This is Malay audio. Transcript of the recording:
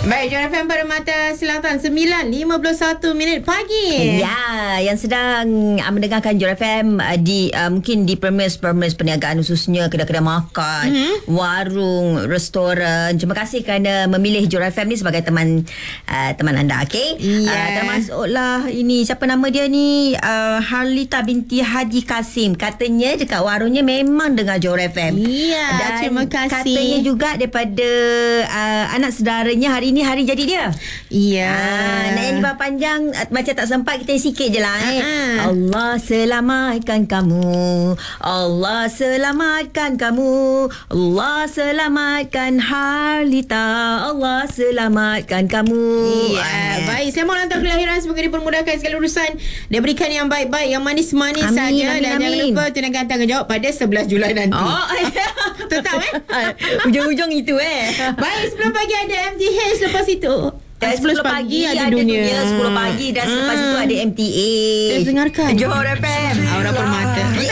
Baik, Johor FM Permata Selatan 9.51 pagi. Ya, yang sedang mendengarkan Johor FM di mungkin di premis perniagaan, khususnya kedai-kedai makan, warung, restoran. Terima kasih kerana memilih Johor FM ni sebagai teman anda, okey? Termasuklah ini, siapa nama dia ni, Harlita binti Haji Kasim. Katanya dekat warungnya memang dengar Johor FM. Ya, dan terima kasih. Katanya juga daripada anak saudaranya hari ni hari jadi dia. Ya. Nak nyanyi panjang macam tak sempat, kita sikit je lah. Allah selamatkan kamu, Allah selamatkan kamu, Allah selamatkan Harlita, Allah selamatkan kamu. Ya, baik. Selamat ulang tahun kelahiran. Semoga dipermudahkan segala urusan dan berikan yang baik-baik, yang manis-manis saja. Dan jangan lupa tunaikan tanggungjawab pada 11 Julai nanti. Tetap Ujung-ujung itu Baik, 10 pagi ada MTH. Lepas itu 10 pagi ada dunia, 10 pagi dan selepas itu ada MTA. Dengarkan Johor FM Aura Permata.